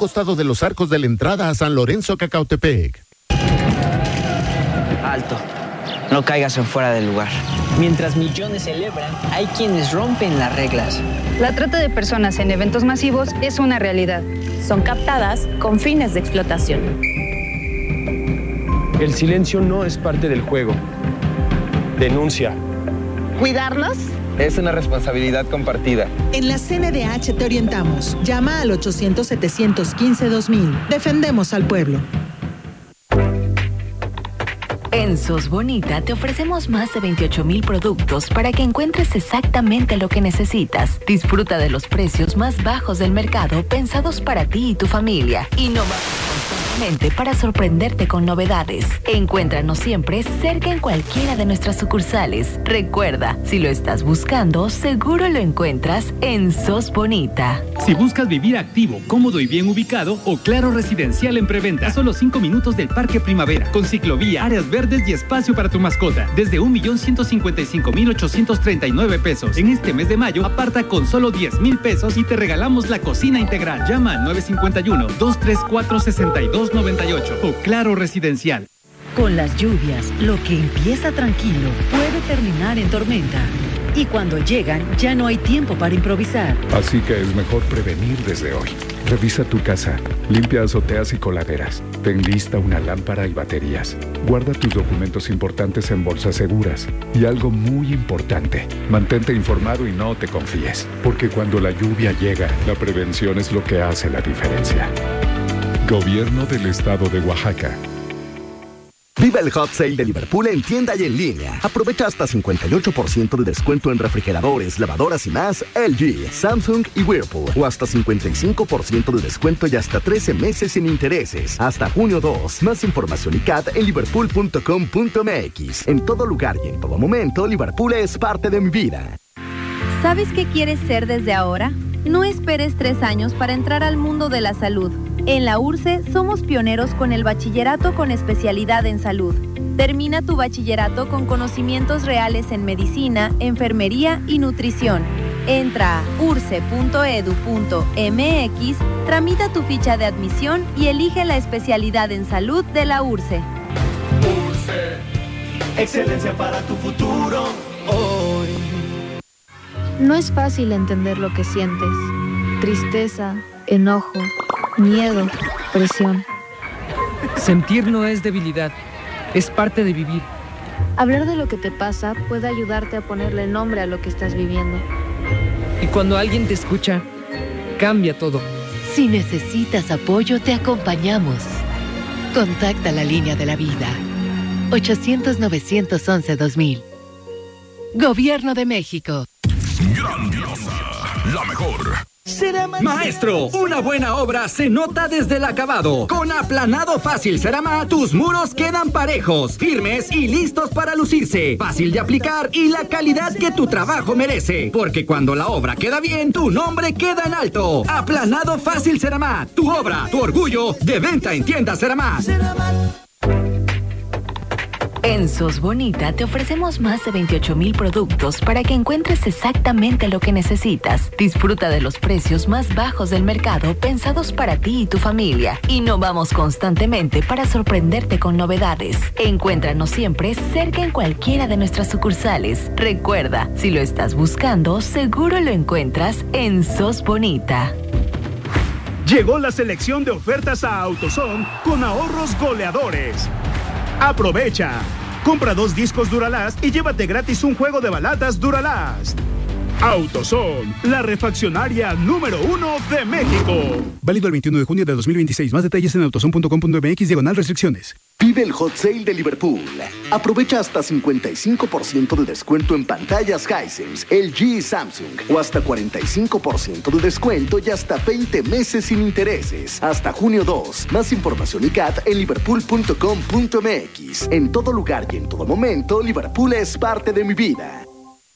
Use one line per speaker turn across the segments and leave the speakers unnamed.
costado de los Arcos de la entrada a San Lorenzo Cacautepec.
Alto. No caigas en fuera del lugar. Mientras millones celebran, hay quienes rompen las reglas.
La trata de personas en eventos masivos es una realidad.
Son captadas con fines de explotación.
El silencio no es parte del juego. Denuncia.
¿Cuidarnos?
Es una responsabilidad compartida.
En la CNDH te orientamos. Llama al 800-715-2000. Defendemos al pueblo.
En Sos Bonita te ofrecemos más de 28,000 productos para que encuentres exactamente lo que necesitas. Disfruta de los precios más bajos del mercado pensados para ti y tu familia. Innovamos constantemente para sorprenderte con novedades. Encuéntranos siempre cerca en cualquiera de nuestras sucursales. Recuerda, si lo estás buscando, seguro lo encuentras en Sos Bonita.
Si buscas vivir activo, cómodo y bien ubicado, Oclaro Residencial en preventa. A solo 5 minutos del Parque Primavera, con ciclovía, áreas verdes y espacio para tu mascota. Desde 1,155,839 pesos. En este mes de mayo, aparta con solo 10,000 pesos y te regalamos la cocina integral. Llama al 951-234-6298. Oclaro Residencial.
Con las lluvias, lo que empieza tranquilo puede terminar en tormenta. Y cuando llegan, ya no hay tiempo para improvisar.
Así que es mejor prevenir desde hoy. Revisa tu casa, limpia azoteas y coladeras, ten lista una lámpara y baterías. Guarda tus documentos importantes en bolsas seguras. Y algo muy importante, mantente informado y no te confíes. Porque cuando la lluvia llega, la prevención es lo que hace la diferencia. Gobierno del Estado de Oaxaca.
Viva el Hot Sale de Liverpool en tienda y en línea. Aprovecha hasta 58% de descuento en refrigeradores, lavadoras y más LG, Samsung y Whirlpool. O hasta 55% de descuento y hasta 13 meses sin intereses. Hasta junio 2. Más información y CAT en liverpool.com.mx. En todo lugar y en todo momento, Liverpool es parte de mi vida.
¿Sabes qué quieres ser desde ahora? No esperes 3 años para entrar al mundo de la salud. En la URCE somos pioneros con el bachillerato con especialidad en salud. Termina tu bachillerato con conocimientos reales en medicina, enfermería y nutrición. Entra a urce.edu.mx, tramita tu ficha de admisión y elige la especialidad en salud de la URCE.
URCE, excelencia para tu futuro hoy.
No es fácil entender lo que sientes. Tristeza, enojo, miedo, presión.
Sentir no es debilidad, es parte de vivir.
Hablar de lo que te pasa puede ayudarte a ponerle nombre a lo que estás viviendo.
Y cuando alguien te escucha, cambia todo.
Si necesitas apoyo, te acompañamos. Contacta la línea de la vida. 800-911-2000. Gobierno de México.
Grandiosa, la mejor.
Maestro, una buena obra se nota desde el acabado. Con aplanado fácil Ceramá, tus muros quedan parejos, firmes y listos para lucirse. Fácil de aplicar y la calidad que tu trabajo merece. Porque cuando la obra queda bien, tu nombre queda en alto. Aplanado fácil Ceramá, tu obra, tu orgullo, de venta en tiendas Ceramá.
En Sos Bonita te ofrecemos más de 28,000 productos para que encuentres exactamente lo que necesitas. Disfruta de los precios más bajos del mercado pensados para ti y tu familia. Innovamos constantemente para sorprenderte con novedades. Encuéntranos siempre cerca en cualquiera de nuestras sucursales. Recuerda, si lo estás buscando, seguro lo encuentras en Sos Bonita.
Llegó la selección de ofertas a AutoZone con ahorros goleadores. Aprovecha. Compra 2 discos Duralast y llévate gratis un juego de baladas Duralast. AutoZone, la refaccionaria número 1 de México.
Válido el 21 de junio de 2026. Más detalles en autozone.com.mx/restricciones.
Vive el Hot Sale de Liverpool. Aprovecha hasta 55% de descuento en pantallas Hisense, LG y Samsung. O hasta 45% de descuento y hasta 20 meses sin intereses. Hasta junio 2. Más información y CAT en liverpool.com.mx. En todo lugar y en todo momento, Liverpool es parte de mi vida.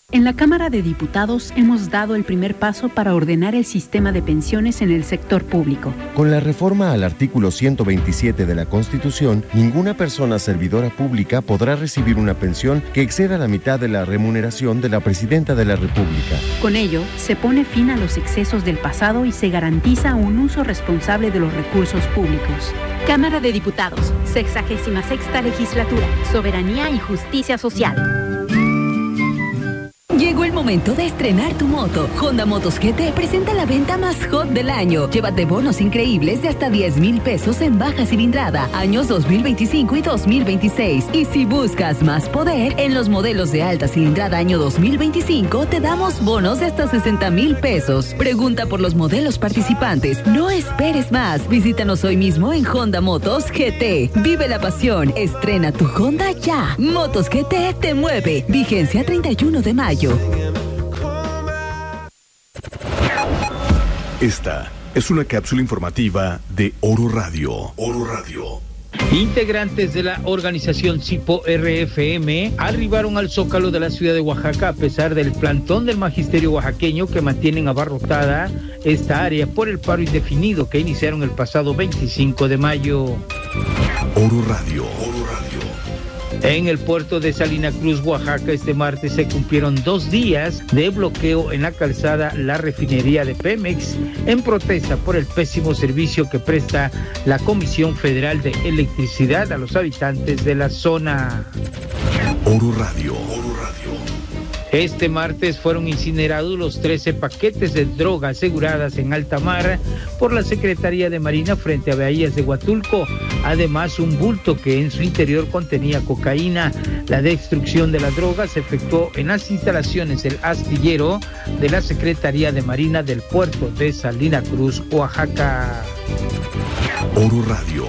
En la Cámara de Diputados hemos dado el primer paso para ordenar el sistema de pensiones en el sector público.
Con la reforma al artículo 127 de la Constitución, ninguna persona servidora pública podrá recibir una pensión que exceda la mitad de la remuneración de la Presidenta de la República.
Con ello, se pone fin a los excesos del pasado y se garantiza un uso responsable de los recursos públicos.
Cámara de Diputados, 66ª Legislatura, Soberanía y Justicia Social.
Llegó el momento de estrenar tu moto. Honda Motos GT presenta la venta más hot del año. Llévate bonos increíbles de hasta 10,000 pesos en baja cilindrada, años 2025 y 2026. Y si buscas más poder, en los modelos de alta cilindrada año 2025 te damos bonos de hasta 60,000 pesos. Pregunta por los modelos participantes. No esperes más. Visítanos hoy mismo en Honda Motos GT. Vive la pasión. Estrena tu Honda ya. Motos GT te mueve. Vigencia 31 de mayo.
Esta es una cápsula informativa de Oro Radio. Oro Radio.
Integrantes de la organización CIPO-RFM arribaron al Zócalo de la ciudad de Oaxaca a pesar del plantón del magisterio oaxaqueño que mantienen abarrotada esta área por el paro indefinido que iniciaron el pasado 25 de mayo.
Oro Radio. Oro Radio.
En el puerto de Salina Cruz, Oaxaca, este martes se cumplieron 2 días de bloqueo en la calzada La Refinería de Pemex en protesta por el pésimo servicio que presta la Comisión Federal de Electricidad a los habitantes de la zona.
Oro Radio. Oro Radio.
Este martes fueron incinerados los 13 paquetes de droga aseguradas en alta mar por la Secretaría de Marina frente a Bahías de Huatulco. Además, un bulto que en su interior contenía cocaína. La destrucción de la droga se efectuó en las instalaciones del astillero de la Secretaría de Marina del puerto de Salina Cruz, Oaxaca.
Oro Radio.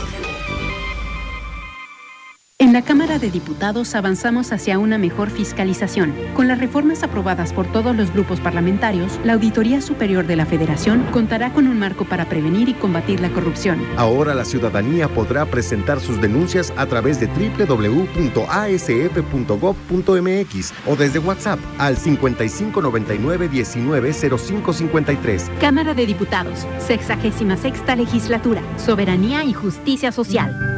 En la Cámara de Diputados avanzamos hacia una mejor fiscalización. Con las reformas aprobadas por todos los grupos parlamentarios, la Auditoría Superior de la Federación contará con un marco para prevenir y combatir la corrupción.
Ahora la ciudadanía podrá presentar sus denuncias a través de www.asf.gov.mx o desde WhatsApp al 5599-190553.
Cámara de Diputados, 66ª Legislatura, Soberanía y Justicia Social.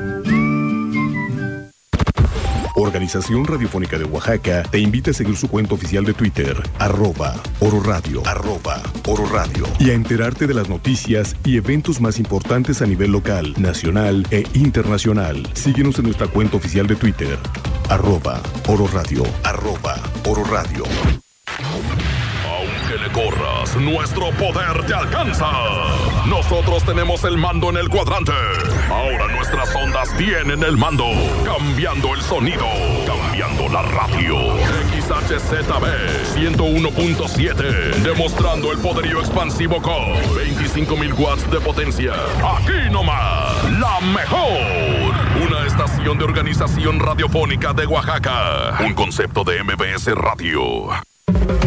Organización Radiofónica de Oaxaca te invita a seguir su cuenta oficial de Twitter, @Ororadio, @Oro Radio, y a enterarte de las noticias y eventos más importantes a nivel local, nacional e internacional. Síguenos en nuestra cuenta oficial de Twitter, @Ororadio, @Oro Radio.
Aunque le corras, nuestro poder te alcanza. Nosotros tenemos el mando en el cuadrante. Ahora nuestras ondas tienen el mando. Cambiando el sonido. Cambiando la radio. XHZB 101.7. Demostrando el poderío expansivo con 25,000 watts de potencia. Aquí nomás. La mejor. Una estación de Organización Radiofónica de Oaxaca. Un concepto de MBS Radio.